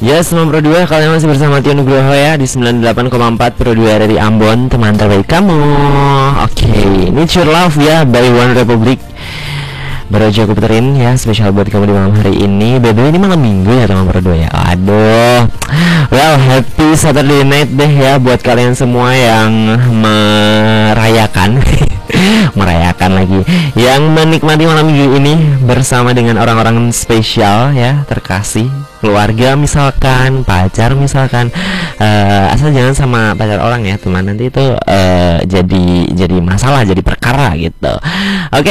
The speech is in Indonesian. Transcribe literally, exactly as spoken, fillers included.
Yes, sembilan Pro dua, kalian masih bersama Tio Nugroho ya di sembilan puluh delapan koma empat Pro dua dari Ambon, teman terbaik kamu. Oke, okay. Need Your Love ya by One Republic. Baru aja aku puterin ya, spesial buat kamu di malam hari ini. B B ini malam minggu ya teman Pro dua ya. Aduh. Well, happy Saturday night deh ya buat kalian semua yang merayakan merayakan lagi, yang menikmati malam minggu ini bersama dengan orang-orang spesial ya, terkasih, keluarga misalkan, pacar misalkan. uh, Asal jangan sama pacar orang ya teman, nanti itu uh, jadi jadi masalah, jadi perkara gitu. Oke. Okay.